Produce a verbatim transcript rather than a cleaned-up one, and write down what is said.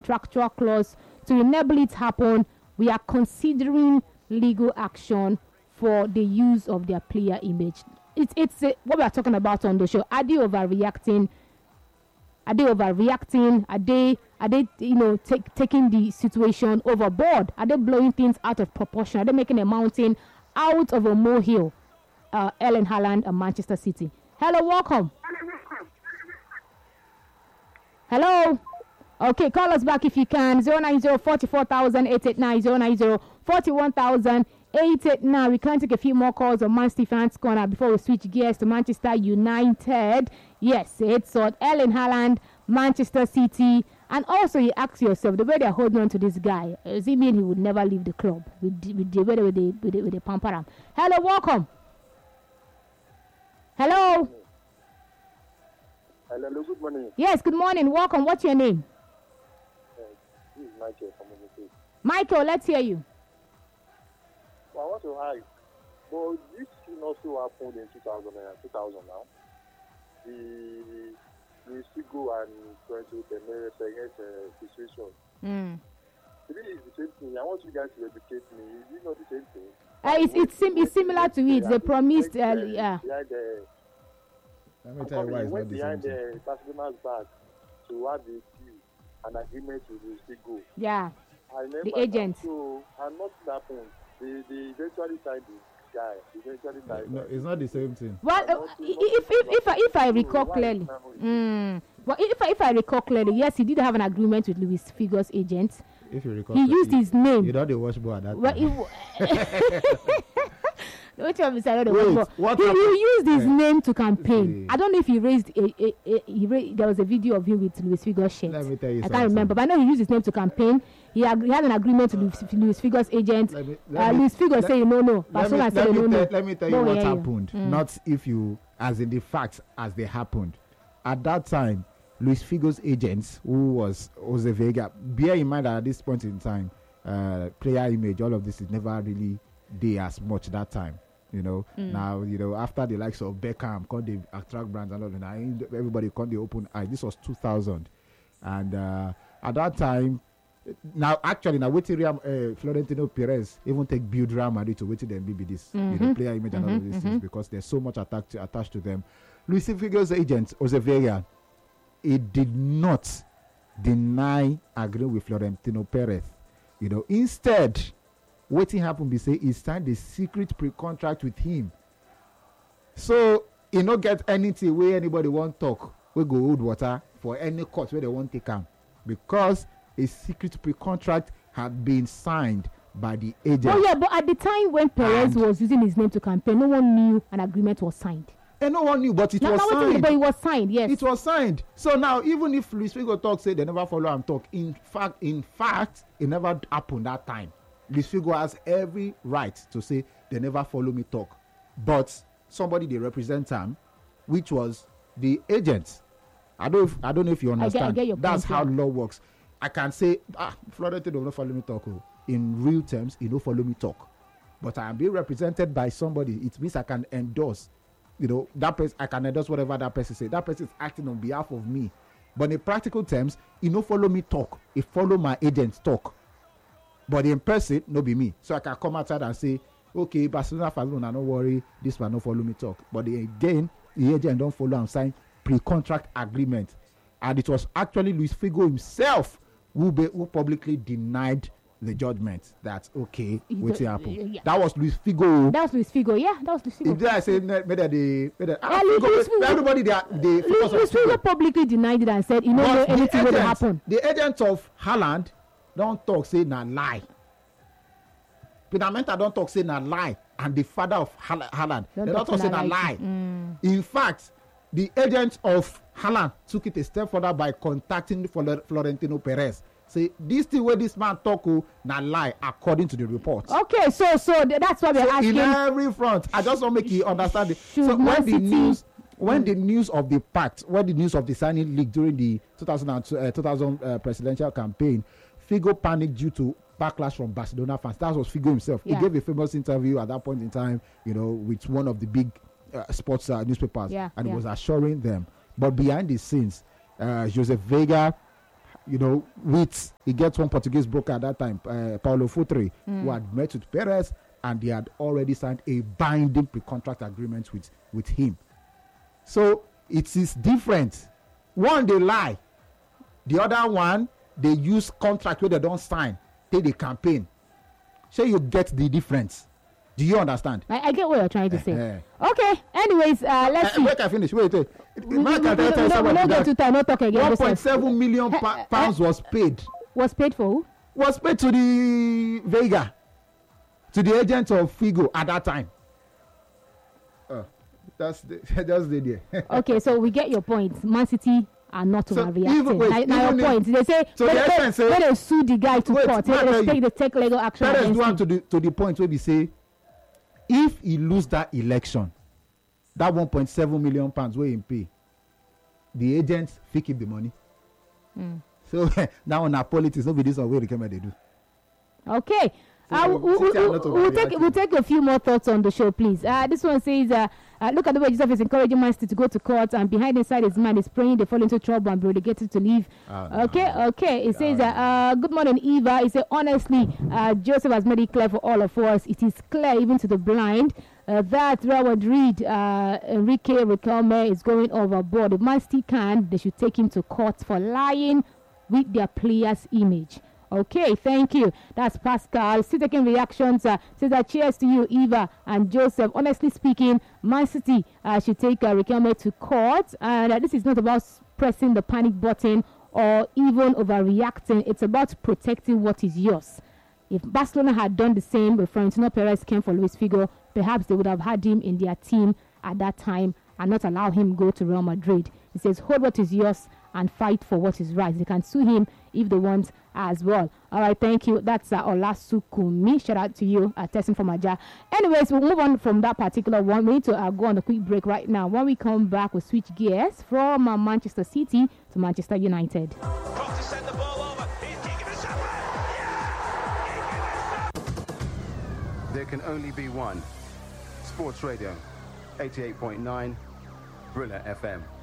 contractual clause to enable it happen. We are considering legal action for the use of their player image. It's it's uh, what we are talking about on the show. Are they overreacting? Are they overreacting? Are they are they you know take, taking the situation overboard? Are they blowing things out of proportion? Are they making a mountain out of a molehill? Uh, Erling Haaland and Manchester City. Hello, welcome. Hello. Okay, call us back if you can. zero nine zero four four thousand eight eight nine zero nine zero four one thousand eight eight nine. We can take a few more calls on Man City fans corner before we switch gears to Manchester United. Yes, it's on Erling Haaland, Manchester City, and also you ask yourself the way they're holding on to this guy. Does it mean he would never leave the club with with the way with the with the, with the pamper? Hello, welcome. Hello. Hello, good morning. Yes, good morning. Welcome. What's your name? Uh, this is Michael from Ogun. Michael, let's hear you. Well, I want to ask, but this thing also happened in two thousand, uh, two thousand now. The Luis Figo and Twenty Temeres against uh, situation. Mm. It is the same thing. I want you guys to educate me. Is it not the same thing? Uh, it's it's, sim- it's similar to it. They promised early, yeah. Behind the, Let me tell you why it's not the same behind thing. the Barcelona's back to have a deal, an agreement with Luis Figo. Yeah. I remember The agent. that, so, and nothing happened. They, they eventually signed this guy. Eventually signed No, it's not the same thing. Well, uh, if if if I, if I recall clearly, mm, well, if I, if I recall clearly, yes, he did have an agreement with Luis Figo's agent. If you recall, He used his name. You know the watch ball at that Well, time. it, which one is I don't Wait, know. what He, he happened? used his Yeah. name to campaign. See. I don't know if he raised a, a, a he raised, there was a video of him with Luis Figo's shirt. Let me tell you I something. can't remember, but I know he used his name to campaign. He, ag- he had an agreement with Luis, Luis Figo's agent. Let me- Uh, let me- Luis Figo let- say no, no. Let me, Barcelona let, say me no, no. tell, let me tell you Don't what hear you. happened. Mm. Not if you, as in the facts as they happened. At that time, Luis Figo's agents, who was Jose Vega, bear in mind that at this point in time, uh, player image, all of this is never really there as much that time. You know, Mm. now, you know, after the likes of Beckham, come they attract brands and all that. Now, everybody come they open eyes. This was two thousand. And uh, at that time, now actually, now waiting uh, Florentino Perez even take build Real Madrid to wait them be this, Mm-hmm. you know, player image and all of these Mhm, things mhm. because there's so much attached to, attached to them. Luis Figo's agent, Jose Vega, he did not deny agreeing with Florentino Perez. You know, instead, what happened be say he signed a secret pre-contract with him. So he no get anything where anybody want talk. We go hold water for any court where they want take him because a secret pre-contract had been signed by the agent. Oh yeah, but at the time when Perez And- was using his name to campaign, no one knew an agreement was signed. And no one knew, but it Now, was now wait a minute, signed. but it was signed, yes. It was signed. So now, even if Luis Figo talk, say they never follow him talk. In fact, in fact, it never happened that time. Luis Figo has every right to say they never follow me talk. But somebody they represent him, which was the agent. I don't, if, I don't know if you I get- I understand. get your That's point, how yeah. law works. I can say, ah, Florentino don't follow me talk. Oh. In real terms, he don't follow me talk. But I am being represented by somebody. It means I can endorse. You know, that person, I can endorse whatever that person say. That person is acting on behalf of me. But in practical terms, he no follow me talk. He follow my agent talk. But in person, no be me. So I can come outside and say, okay, Barcelona fans, no worry, this one no follow me talk. But again, the agent don't follow and sign pre-contract agreement. And it was actually Luis Figo himself who, be, who publicly denied the judgment that, okay, He what's do- happened. yeah. That was Luis Figo. That was Luis Figo, yeah, that was Luis Figo. If I say maybe they, maybe ah, Yeah, Luis- Figo, Luis Figo- everybody they, are- they focus on Luis Figo Figo. publicly denied it and said, you don't know But the anything will agent, happen. the agent of Haaland don't talk say na lie. Pinamenta don't talk say na lie, and the father of Haala- Haaland Don't they talk don't talk say na na lie. lie. Mm. In fact, the agent of Haaland took it a step further by contacting Flor- Florentino Perez. Say this thing where this man talk oh, na lie according to the report. Okay, so so th- that's why we're So asking. in every front, I just want to make you understand it. Should So Man when the City- news, when the news of the pact, when the news of the signing leaked during the two thousand two, uh, two thousand uh, presidential campaign, Figo panicked due to backlash from Barcelona fans. That was Figo himself. Yeah. He gave a famous interview at that point in time, you know, with one of the big uh, sports uh, newspapers, Yeah, and yeah. he was assuring them. But behind the scenes, uh, Joseph Vega you know, with he gets one Portuguese broker at that time, uh, Paulo Futre, mm. who had met with Perez, and they had already signed a binding pre-contract agreement with, with him. So it is different. One, they lie. The other one, they use contract where they don't sign, take the campaign. So you get the difference. Do you understand? I, I get what you're trying to say. Okay. Anyways, uh, let's uh, see. Wait, I finish. Wait, wait. We, we, we, we, we, don't, we don't get to time. Not talk again. one point seven million pa- pounds was paid. Was paid for who? Was paid to the Vega, to the agent of Figo at that time. Oh, that's the, that's the idea. Okay, so we get your point. Man City are not so overreacting. Now your point. They say so they, the essence they, say, they sue the guy to wait, court. They, they take the take legal action. Perez do to the to the point where we say, if he lose that election, that one point seven million pounds where he pay, the agents fit keep the money. Mm. So now on our politics, not be this way they do. Okay. Uh, we'll, we'll, we'll, we'll, take, we'll take a few more thoughts on the show, please. Uh, this one says, uh, uh, look at the way Joseph is encouraging Man City to go to court, and behind inside his mind is praying they fall into trouble and be relegated to leave. Oh, okay, no. okay. It says, uh, uh, good morning, Eva. It says, honestly, uh, Joseph has made it clear for all of us. It is clear, even to the blind, uh, that Real Madrid, uh, Enrique Riquelme is going overboard. If Man City can, they should take him to court for lying with their player's image. Okay, thank you. That's Pascal. Still taking reactions. Uh, says that cheers to you, Eva and Joseph. Honestly speaking, Man City uh, should take uh, Riquelme to court. And uh, this is not about pressing the panic button or even overreacting. It's about protecting what is yours. If Barcelona had done the same when Florentino Perez came for Luis Figo, perhaps they would have had him in their team at that time and not allow him go to Real Madrid. He says, hold what is yours and fight for what is right. They can sue him if they want as well. All right, thank you. That's uh, Olasukumi. Shout out to you, uh, testing from Aja. Anyways, we'll move on from that particular one. We need to uh, go on a quick break right now. When we come back, we'll switch gears from uh, Manchester City to Manchester United. There can only be one. Sports Radio, eighty-eight point nine, Brilla F M.